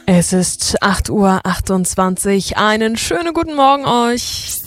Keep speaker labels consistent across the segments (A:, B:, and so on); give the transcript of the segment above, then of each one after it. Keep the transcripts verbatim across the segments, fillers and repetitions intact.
A: Es ist acht Uhr achtundzwanzig. Einen schönen guten Morgen euch.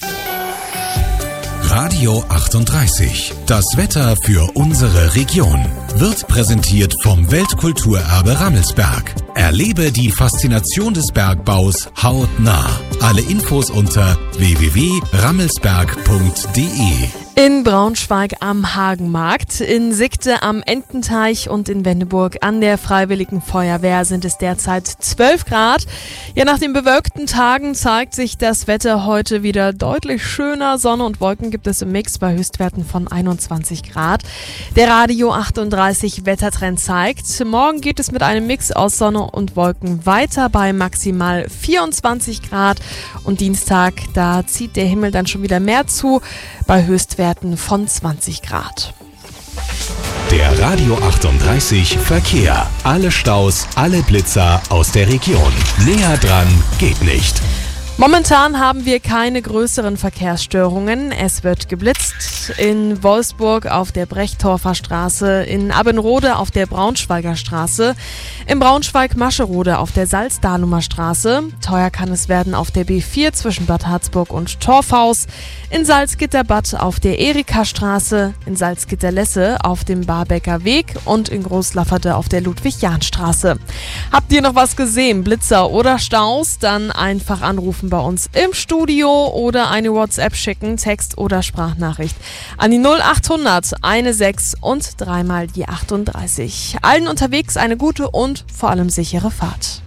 B: Radio achtunddreißig. Das Wetter für unsere Region wird präsentiert vom Weltkulturerbe Rammelsberg. Erlebe die Faszination des Bergbaus hautnah. Alle Infos unter w w w punkt rammelsberg punkt d e.
A: In Braunschweig am Hagenmarkt, in Sickte am Ententeich und in Wendeburg an der Freiwilligen Feuerwehr sind es derzeit zwölf Grad. Ja, nach den bewölkten Tagen zeigt sich das Wetter heute wieder deutlich schöner. Sonne und Wolken gibt es im Mix bei Höchstwerten von einundzwanzig Grad. Der Radio achtunddreißig Wettertrend zeigt, morgen geht es mit einem Mix aus Sonne und Wolken weiter bei maximal vierundzwanzig Grad. Und Dienstag, da zieht der Himmel dann schon wieder mehr zu, bei Höchstwerten von zwanzig Grad.
B: Der Radio achtunddreißig Verkehr. Alle Staus, alle Blitzer aus der Region. Näher dran geht nicht.
A: Momentan haben wir keine größeren Verkehrsstörungen. Es wird geblitzt in Wolfsburg auf der Brechtorfer Straße, in Abbenrode auf der Braunschweiger Straße, in Braunschweig-Mascherode auf der Salzdalumer Straße. Teuer kann es werden auf der B vier zwischen Bad Harzburg und Torfhaus, in Salzgitter-Bad auf der Erika-Straße, in Salzgitter-Lesse auf dem Barbecker Weg und in Großlafferte auf der Ludwig-Jahn-Straße. Habt ihr noch was gesehen, Blitzer oder Staus? Dann einfach anrufen bei uns im Studio oder eine WhatsApp schicken, Text- oder Sprachnachricht an die null achthundert sechzehn und dreimal die achtunddreißig. Allen unterwegs eine gute und vor allem sichere Fahrt.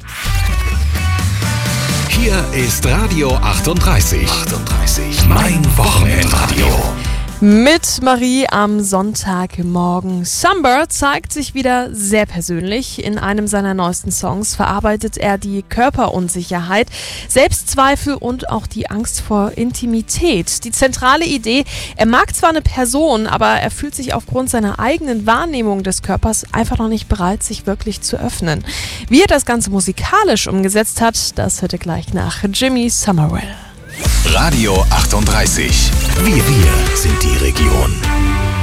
B: Hier ist Radio achtunddreißig. achtunddreißig. Mein Wochenendradio.
A: Mit Marie am Sonntagmorgen. Summer zeigt sich wieder sehr persönlich. In einem seiner neuesten Songs verarbeitet er die Körperunsicherheit, Selbstzweifel und auch die Angst vor Intimität. Die zentrale Idee: Er mag zwar eine Person, aber er fühlt sich aufgrund seiner eigenen Wahrnehmung des Körpers einfach noch nicht bereit, sich wirklich zu öffnen. Wie er das Ganze musikalisch umgesetzt hat, das hört ihr gleich nach Jimmy Somerville.
B: Radio achtunddreißig. Wir, wir sind die Region.